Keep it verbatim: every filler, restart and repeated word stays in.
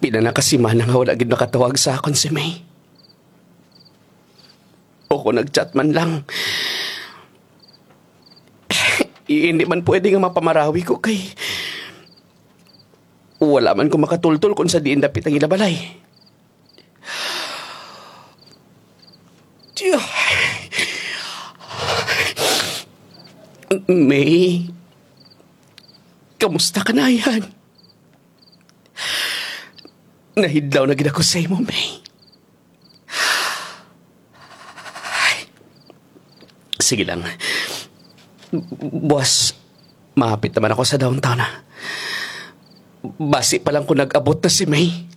Pina na kasi man nga wala gid nakatawag sa akon si May. O kung nag-chat man lang, eh, hindi man pwede nga mapamarawi ko kay wala man ko makatultol kung sa diin dapit ang ilabalay. Tiyo. May, kamusta ka na yan? Nahidlaw na gid ako sa imo, May. Ay. Sige lang. Boss, mahapit naman ako sa downtown, ha? Basi pa lang kung nag-abot na si May.